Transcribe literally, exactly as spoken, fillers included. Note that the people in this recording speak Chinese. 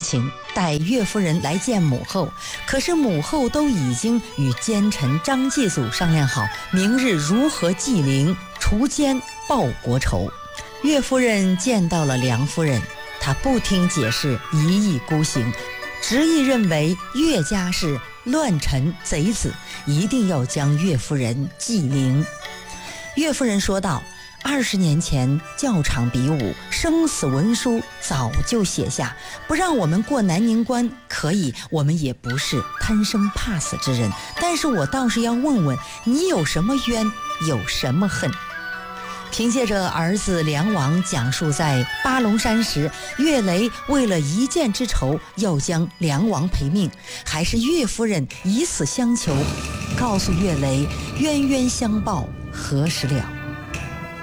情，带岳夫人来见母后。可是母后都已经与奸臣张继祖商量好，明日如何祭陵除奸报国仇。岳夫人见到了梁夫人，她不听解释，一意孤行，执意认为岳家是乱臣贼子，一定要将岳夫人祭陵。岳夫人说道：二十年前教场比武，生死文书早就写下，不让我们过南宁关可以，我们也不是贪生怕死之人，但是我倒是要问问你有什么冤，有什么恨。凭借着儿子梁王讲述在八龙山时，岳雷为了一箭之仇要将梁王赔命，还是岳夫人以死相求，告诉岳雷冤冤相报何时了。